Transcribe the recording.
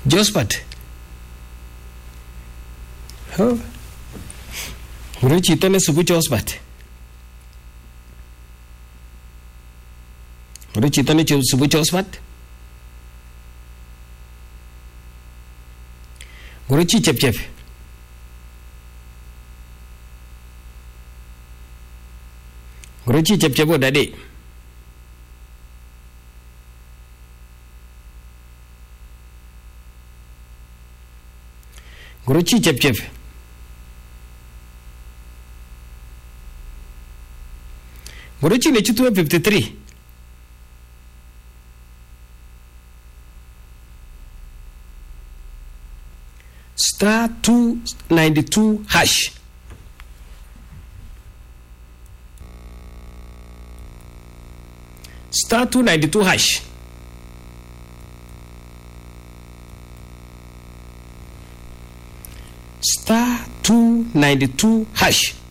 Josephat. Oh. Ngoro chito ne subu Josephat. Ngoro chito ne subu Josephat. Ngoro chi chep. Ngoro chi chep odade. Ngoro chi chep. Ngoro chi ne chitu 53. Star 292 hash. Star 292 hash. Star 292 hash.